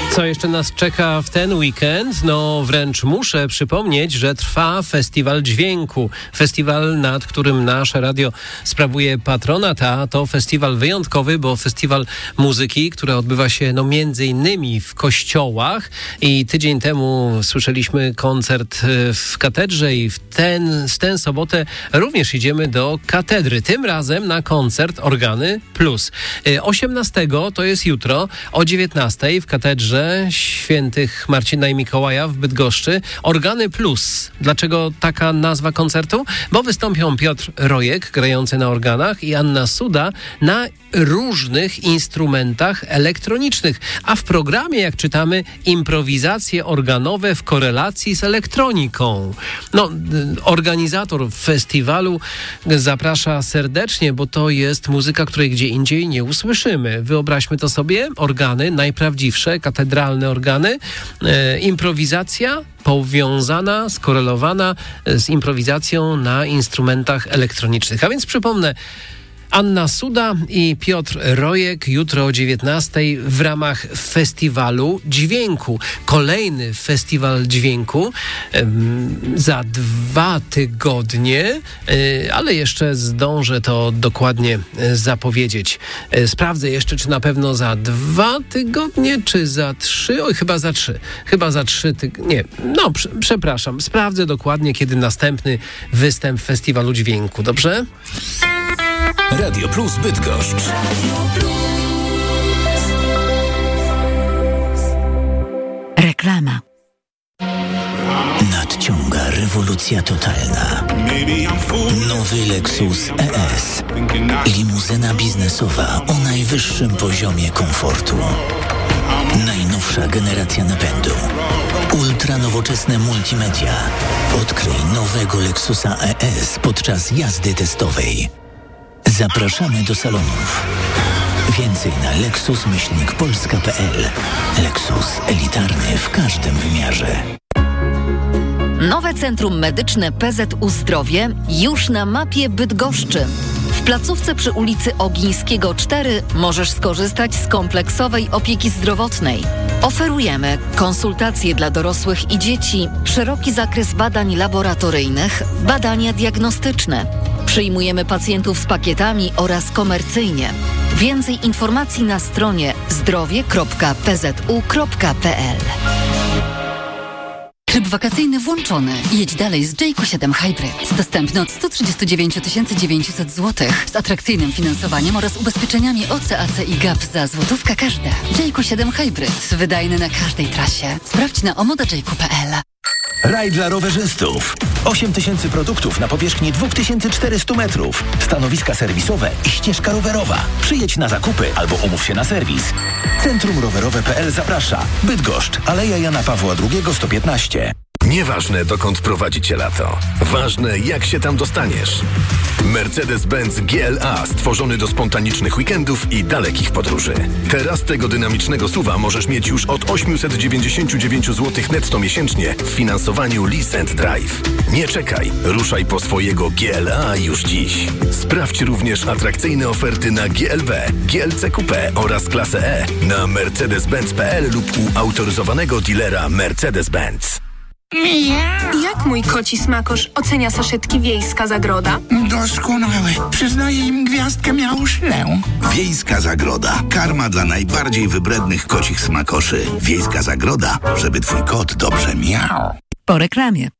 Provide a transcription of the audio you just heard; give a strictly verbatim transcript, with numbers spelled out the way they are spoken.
Co jeszcze nas czeka w ten weekend? No wręcz muszę przypomnieć, że trwa Festiwal Dźwięku. Festiwal, nad którym nasze radio sprawuje patronat, a to festiwal wyjątkowy, bo festiwal muzyki, który odbywa się no między innymi w kościołach i tydzień temu słyszeliśmy koncert w katedrze i w ten, w tę sobotę również idziemy do katedry. Tym razem na koncert Organy Plus. osiemnastego to jest jutro o dziewiętnastej w katedrze Świętych Marcina i Mikołaja w Bydgoszczy. Organy Plus. Dlaczego taka nazwa koncertu? Bo wystąpią Piotr Rojek, grający na organach, i Anna Suda na różnych instrumentach elektronicznych. A w programie, jak czytamy, improwizacje organowe w korelacji z elektroniką. No, organizator festiwalu zaprasza serdecznie, bo to jest muzyka, której gdzie indziej nie usłyszymy. Wyobraźmy to sobie. Organy, najprawdziwsze, katedralne organy. E, improwizacja powiązana, skorelowana z improwizacją na instrumentach elektronicznych. A więc przypomnę, Anna Suda i Piotr Rojek jutro o dziewiętnastej w ramach Festiwalu Dźwięku. Kolejny Festiwal Dźwięku ym, za dwa tygodnie, yy, ale jeszcze zdążę to dokładnie yy, zapowiedzieć. Yy, sprawdzę jeszcze, czy na pewno za dwa tygodnie, czy za trzy. Oj, chyba za trzy. Chyba za trzy tygodnie. Nie, no, pr- przepraszam. Sprawdzę dokładnie, kiedy następny występ Festiwalu Dźwięku. Dobrze? Radio Plus Bydgoszcz. Reklama. Nadciąga rewolucja totalna. Nowy Lexus E S. Limuzyna biznesowa o najwyższym poziomie komfortu. Najnowsza generacja napędu. Ultra nowoczesne multimedia. Odkryj nowego Lexusa E S podczas jazdy testowej. Zapraszamy do salonów. Więcej na lexus myślnik polska kropka p l. Lexus elitarny w każdym wymiarze. Nowe Centrum Medyczne P Z U Zdrowie już na mapie Bydgoszczy. W placówce przy ulicy Ogińskiego cztery możesz skorzystać z kompleksowej opieki zdrowotnej. Oferujemy konsultacje dla dorosłych i dzieci, szeroki zakres badań laboratoryjnych, badania diagnostyczne. Przyjmujemy pacjentów z pakietami oraz komercyjnie. Więcej informacji na stronie zdrowie kropka p z u kropka p l. Tryb wakacyjny włączony. Jedź dalej z Jayco siedem Hybrid. Dostępny od sto trzydzieści dziewięć tysięcy dziewięćset złotych z atrakcyjnym finansowaniem oraz ubezpieczeniami O C A C i G A P za złotówka każda. Jayco siedem Hybrid. Wydajny na każdej trasie. Sprawdź na omoda jayco kropka p l. Raj dla rowerzystów. osiem tysięcy produktów na powierzchni dwa tysiące czterysta metrów. Stanowiska serwisowe i ścieżka rowerowa. Przyjedź na zakupy albo umów się na serwis. Centrum Rowerowe kropka p l zaprasza. Bydgoszcz, Aleja Jana Pawła drugiego, sto piętnaście. Nieważne, dokąd prowadzi cię lato. Ważne, jak się tam dostaniesz. Mercedes-Benz G L A stworzony do spontanicznych weekendów i dalekich podróży. Teraz tego dynamicznego suwa możesz mieć już od osiemset dziewięćdziesiąt dziewięć złotych netto miesięcznie w finansowaniu Lease and Drive. Nie czekaj, ruszaj po swojego G L A już dziś. Sprawdź również atrakcyjne oferty na G L B, G L C Coupe oraz klasę E na mercedes benz kropka p l lub u autoryzowanego dealera Mercedes-Benz. Jak mój koci smakosz ocenia saszetki Wiejska Zagroda? Doskonałe. Przyznaję im gwiazdkę miałuszlę. Wiejska Zagroda. Karma dla najbardziej wybrednych kocich smakoszy. Wiejska Zagroda, żeby twój kot dobrze miał. Po reklamie.